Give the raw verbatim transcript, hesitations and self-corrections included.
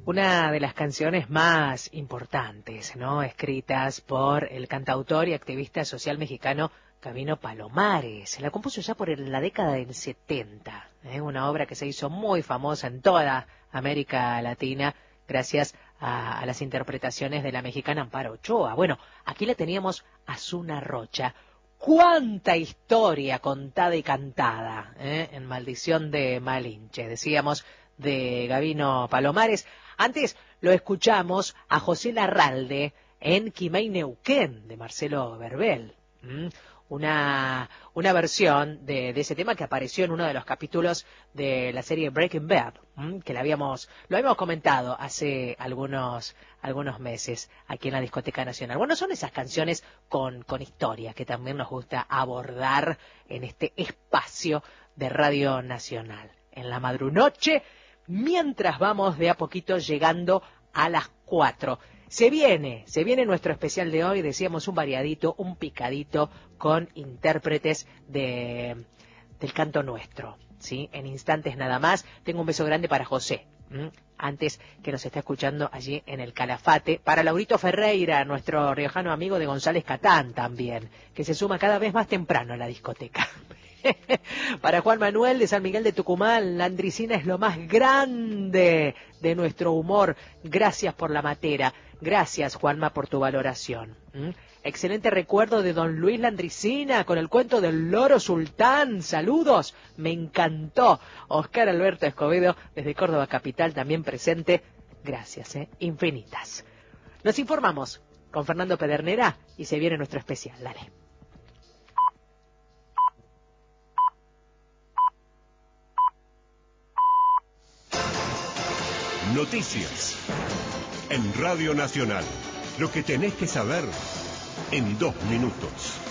Una de las canciones más importantes, ¿no? Escritas por el cantautor y activista social mexicano Gabino Palomares. La compuso ya por la década del setenta, ¿eh? Una obra que se hizo muy famosa en toda América Latina gracias a, a las interpretaciones de la mexicana Amparo Ochoa. Bueno, aquí la teníamos a Zuna Rocha. ¡Cuánta historia contada y cantada! ¿eh? En Maldición de Malinche, decíamos, de Gabino Palomares. Antes lo escuchamos a José Larralde en Quimay Neuquén, de Marcelo Verbel. ¿Mm? Una, una versión de, de ese tema que apareció en uno de los capítulos de la serie Breaking Bad, ¿m? que la habíamos, lo habíamos comentado hace algunos, algunos meses aquí en la Discoteca Nacional. Bueno, son esas canciones con, con historia que también nos gusta abordar en este espacio de Radio Nacional. En la madrunoche, mientras vamos de a poquito llegando a las cuatro. Se viene, se viene nuestro especial de hoy, decíamos un variadito, un picadito con intérpretes de, del canto nuestro, ¿sí? En instantes nada más. Tengo un beso grande para José, ¿m? antes que nos está escuchando allí en el Calafate. Para Laurito Ferreira, nuestro riojano amigo de González Catán también, que se suma cada vez más temprano a la discoteca. Para Juan Manuel de San Miguel de Tucumán, la andricina es lo más grande de nuestro humor. Gracias por la matera. Gracias, Juanma, por tu valoración. ¿Mm? Excelente recuerdo de don Luis Landricina con el cuento del loro sultán. Saludos, me encantó. Oscar Alberto Escobedo desde Córdoba Capital también presente. Gracias, ¿eh? Infinitas. Nos informamos con Fernando Pedernera y se viene nuestro especial. Dale. Noticias en Radio Nacional. Lo que tenés que saber en dos minutos.